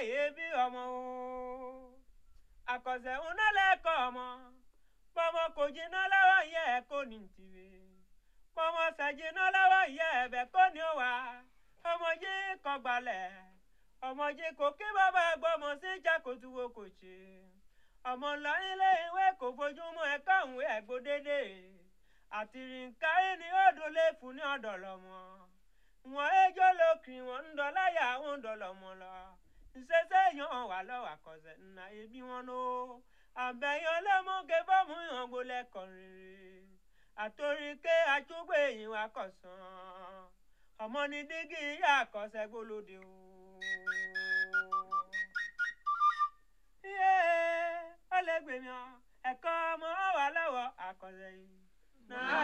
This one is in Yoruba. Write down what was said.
ebi ọmọ o àkọsẹ̀ unálẹ́kọ̀ ọmọ pọmọ kò jiná lọ́wọ́ yẹ kó ní tìwé pọmọ ṣàjìná lọ́wọ́ yẹ ẹ̀bẹ̀ kó ní wá ọmọ yìí kọgbalẹ̀ ọmọ yìí kò kí bàbá gbọmọ sí jákòtúwò kò ṣe ọmọ lọ ilé ìwé kò fojúmọ́ ẹ̀kọ́ ìwé ẹ̀gbọ́ dédé àtìrìnkárí ni ó dúlé fún ní ọ̀dọ̀ lọ́mọ wọn ejò lókì wọn ń dọ̀láyà wọn ń dọ̀lọ́mọ lọ ìṣẹ́ṣẹ́ yan wà lọ́wọ́ àkọsẹ̀ nà ebi wọn ló àbẹ̀yàn lẹ́mọ́gẹ́ bọ́mú yàn gbolẹ̀ kọrin àtòríkè àtúgbò èyí wà kọ̀sán ọmọ ní dígí ìyá àkọsẹ̀ gbólóde o. iye ọlẹ́gbẹ̀mí ẹ̀kọ́ ọmọ wà lọ́wọ́ àkọsẹ̀ yìí.